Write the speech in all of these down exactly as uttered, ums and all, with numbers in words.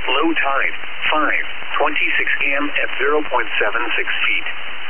Low tide, five twenty-six a m at zero point seven six feet.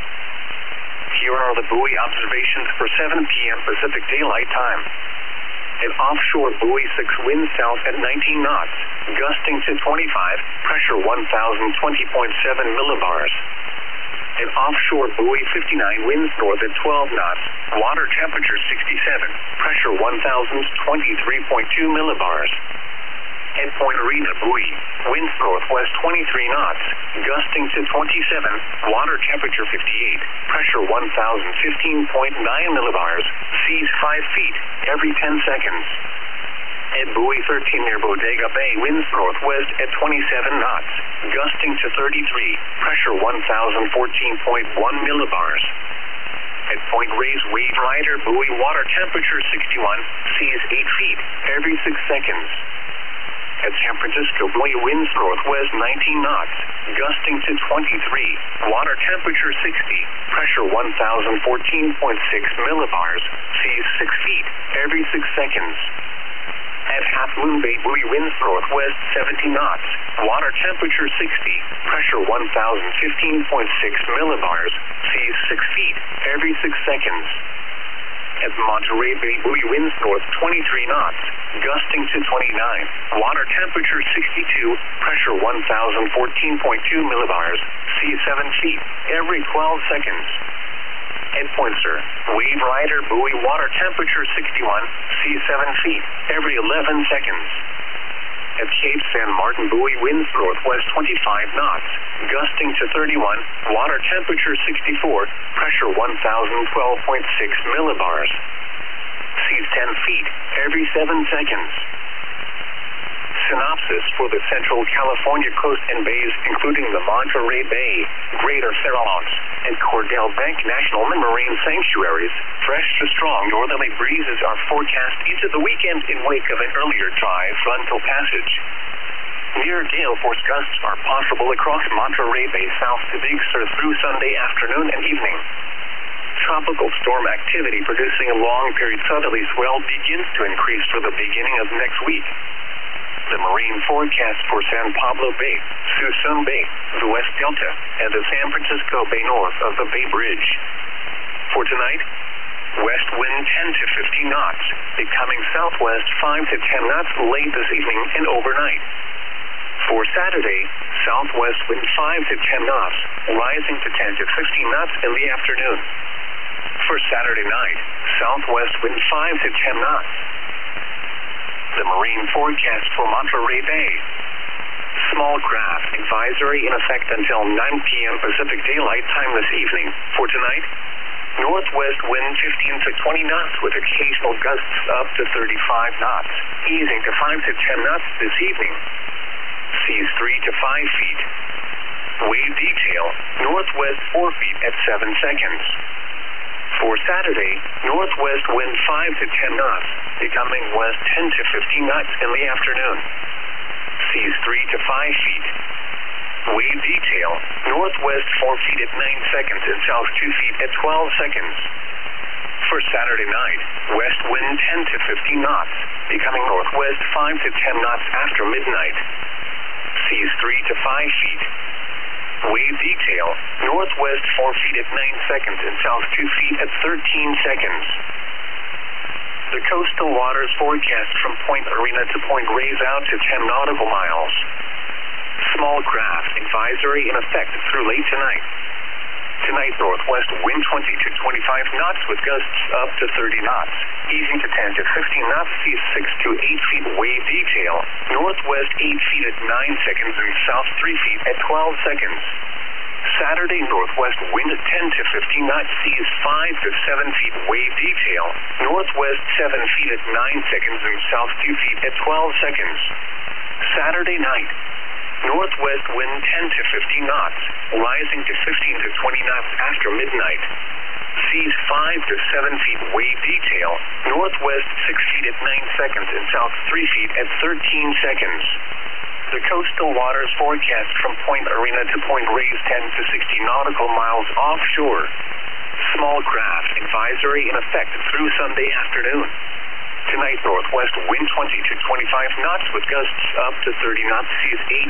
Here are the buoy observations for seven p m Pacific Daylight Time. An offshore buoy six wind south at nineteen knots, gusting to twenty-five, pressure one thousand twenty point seven millibars. An offshore buoy fifty-nine winds north at twelve knots, water temperature sixty-seven, pressure one thousand twenty-three point two millibars. At Point Arena buoy, winds northwest twenty-three knots, gusting to twenty-seven, water temperature fifty-eight, pressure one thousand fifteen point nine millibars, seas five feet, every ten seconds. At buoy thirteen near Bodega Bay, winds northwest at twenty-seven knots, gusting to thirty-three, pressure one thousand fourteen point one millibars. At Point Reyes Wave Rider buoy, water temperature sixty-one, seas eight feet, every six seconds. At San Francisco buoy, winds northwest nineteen knots, gusting to twenty-three, water temperature sixty, pressure one thousand fourteen point six millibars, seas six feet, every six seconds. At Half Moon Bay buoy, winds northwest seventy knots, water temperature sixty, pressure one thousand fifteen point six millibars, seas six feet, every six seconds. At Monterey Bay buoy, winds north twenty-three knots, gusting to twenty-nine, water temperature sixty-two, pressure one thousand fourteen point two millibars, seas seven feet, every twelve seconds. At Poinsett, Wave Rider buoy, water temperature sixty-one, seas seven feet, every eleven seconds. At Cape San Martin buoy, winds northwest twenty-five knots, gusting to thirty-one, water temperature sixty-four, pressure one thousand twelve point six millibars. Seas ten feet, every seven seconds. Synopsis for the Central California coast and bays, including the Monterey Bay, Greater Farallones, and Cordell Bank National Marine Sanctuaries. Fresh to strong northerly breezes are forecast into the weekend in wake of an earlier dry frontal passage. Near gale force gusts are possible across Monterey Bay south to Big Sur through Sunday afternoon and evening. Tropical storm activity producing a long-period southerly swell begins to increase for the beginning of next week. The marine forecast for San Pablo Bay, Suisun Bay, the West Delta, and the San Francisco Bay north of the Bay Bridge. For tonight, west wind ten to fifteen knots, becoming southwest five to ten knots late this evening and overnight. For Saturday, southwest wind five to ten knots, rising to ten to fifteen knots in the afternoon. For Saturday night, southwest wind five to ten knots. The marine forecast for Monterey Bay. Small craft advisory in effect until nine p m Pacific Daylight Time this evening. For tonight, northwest wind fifteen to twenty knots with occasional gusts up to thirty-five knots, easing to five to ten knots this evening. Seas three to five feet. Wave detail, northwest four feet at seven seconds. For Saturday, northwest wind five to ten knots, becoming west ten to fifteen knots in the afternoon. Seas three to five feet. Wave detail, northwest four feet at nine seconds and south two feet at twelve seconds. For Saturday night, west wind ten to fifteen knots, becoming northwest five to ten knots after midnight. Seas three to five feet. Wave detail, northwest four feet at nine seconds and south two feet at thirteen seconds. The coastal waters forecast from Point Arena to Point Reyes out to ten nautical miles. Small craft advisory in effect through late tonight. Tonight, northwest wind twenty to twenty-five knots with gusts up to thirty knots, easing to ten to fifteen knots, seas six to eight feet. Wave detail, northwest eight feet at nine seconds and south three feet at twelve seconds. Saturday, northwest wind ten to fifteen knots, seas five to seven feet. Wave detail, northwest seven feet at nine seconds and south two feet at twelve seconds. Saturday night, northwest wind ten to fifteen knots, rising to fifteen to twenty knots after midnight. Seas five to seven feet. Wave detail, northwest six feet at nine seconds and south three feet at thirteen seconds. The coastal waters forecast from Point Arena to Point Reyes ten to sixty nautical miles offshore. Small craft advisory in effect through Sunday afternoon. Tonight, northwest wind twenty to twenty-five knots with gusts up to thirty knots, seas eight